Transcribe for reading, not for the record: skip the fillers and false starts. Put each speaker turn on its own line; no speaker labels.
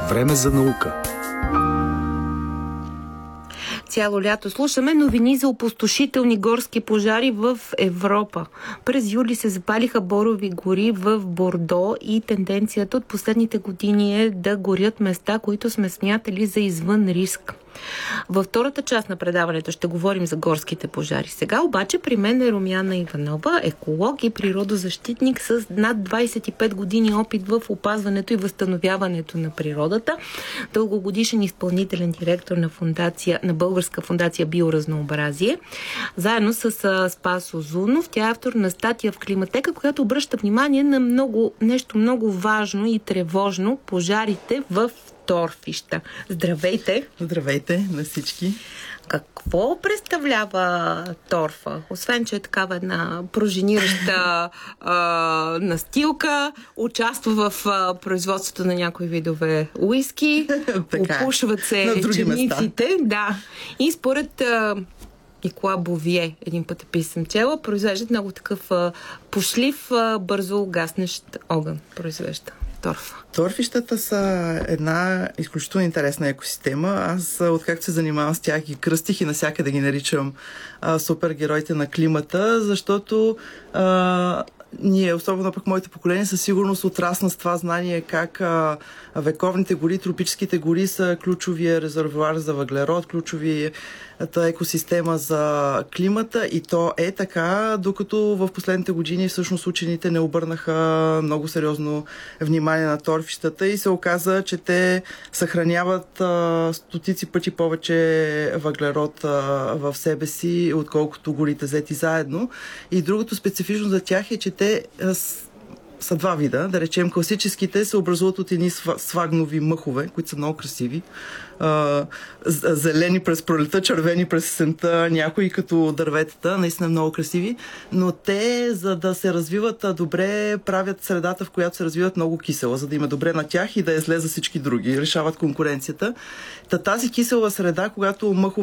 Време за наука.
Цяло лято слушаме новини за опустошителни горски пожари в Европа. През юли се запалиха борови гори в Бордо и тенденцията от последните години е да горят места, които сме смятали за извън риск. Във втората част на предаването ще говорим за горските пожари. Сега обаче при мен е Румяна Иванова, еколог и природозащитник с над 25 години опит в опазването и възстановяването на природата. Дългогодишен изпълнителен директор на Българска фондация Биоразнообразие. Заедно с Спас Озунов, тя е автор на статия в Климатека, която обръща внимание на нещо много важно и тревожно – пожарите в торфища. Здравейте!
Здравейте на всички!
Какво представлява торфа? Освен, че е такава една пружинираща настилка, участва в производството на някои видове уиски, опушват се черниците. Да. И според Никола Бовие, един път съм чела, произвеждат много такъв пошлив, бързо гаснещ огън. Произвежда торфа.
Торфищата са една изключително интересна екосистема. Аз, откакто се занимавам с тях, ги кръстих и навсякъде ги наричам супергероите на климата, защото ние, особено пък моите поколения, със сигурност отрасна с това знание как вековните гори, тропическите гори са ключовия резервоар за въглерод, ключовията екосистема за климата, и то е така, докато в последните години всъщност учените не обърнаха много сериозно внимание на торфищата и се оказа, че те съхраняват стотици пъти повече въглерод в себе си, отколкото горите взети заедно. И другото специфично за тях е, че те са два вида. Да речем, класическите се образуват от едни свагнови мъхове, които са много красиви. Зелени през пролета, червени през есента, някои като дърветата, наистина много красиви, но те, за да се развиват добре, правят средата, в която се развиват, много кисела, за да има добре на тях и да е зле за всички други. Решават конкуренцията. Тази кисела среда, когато